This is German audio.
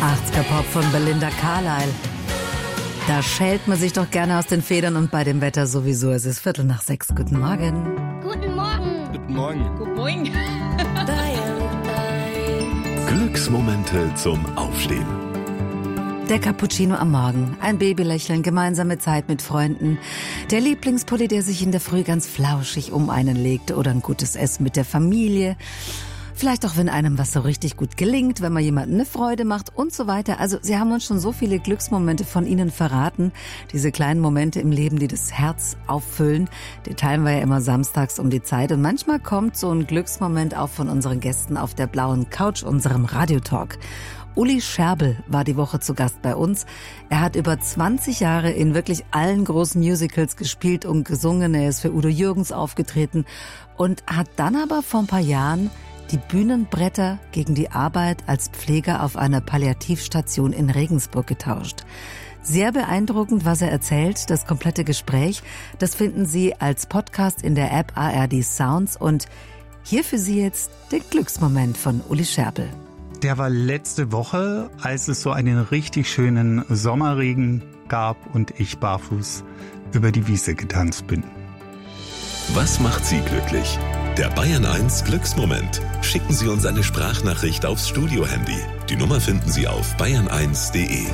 80er Pop von Belinda Carlisle. Da schält man sich doch gerne aus den Federn und bei dem Wetter sowieso. Es ist 5:45. Guten Morgen. Guten Morgen. Guten Morgen. Guten Morgen. Glücksmomente zum Aufstehen. Der Cappuccino am Morgen, ein Babylächeln, gemeinsame Zeit mit Freunden, der Lieblingspulli, der sich in der Früh ganz flauschig um einen legt oder ein gutes Essen mit der Familie. Vielleicht auch, wenn einem was so richtig gut gelingt, wenn man jemandem eine Freude macht und so weiter. Also Sie haben uns schon so viele Glücksmomente von Ihnen verraten. Diese kleinen Momente im Leben, die das Herz auffüllen. Die teilen wir ja immer samstags um die Zeit. Und manchmal kommt so ein Glücksmoment auch von unseren Gästen auf der blauen Couch, unserem Radiotalk. Uli Scherbel war die Woche zu Gast bei uns. Er hat über 20 Jahre in wirklich allen großen Musicals gespielt und gesungen. Er ist für Udo Jürgens aufgetreten und hat dann aber vor ein paar Jahren die Bühnenbretter gegen die Arbeit als Pfleger auf einer Palliativstation in Regensburg getauscht. Sehr beeindruckend, was er erzählt. Das komplette Gespräch, das finden Sie als Podcast in der App ARD Sounds. Und hier für Sie jetzt der Glücksmoment von Uli Scherbel. Der war letzte Woche, als es so einen richtig schönen Sommerregen gab und ich barfuß über die Wiese getanzt bin. Was macht Sie glücklich? Der Bayern 1 Glücksmoment. Schicken Sie uns eine Sprachnachricht aufs Studio-Handy. Die Nummer finden Sie auf bayern1.de.